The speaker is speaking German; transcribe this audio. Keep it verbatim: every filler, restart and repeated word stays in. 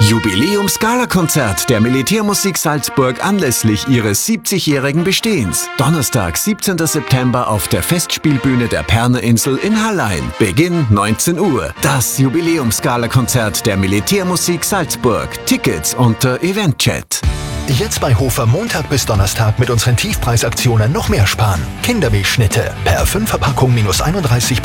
Jubiläums-Gala-Konzert der Militärmusik Salzburg anlässlich ihres siebzigjährigen Bestehens. Donnerstag, siebzehnten September auf der Festspielbühne der Pernerinsel in Hallein. Beginn neunzehn Uhr. Das Jubiläums-Gala-Konzert der Militärmusik Salzburg. Tickets unter Eventchat. Jetzt bei Hofer Montag bis Donnerstag mit unseren Tiefpreisaktionen noch mehr sparen. Kindermilchschnitte per fünf Verpackung minus einunddreißig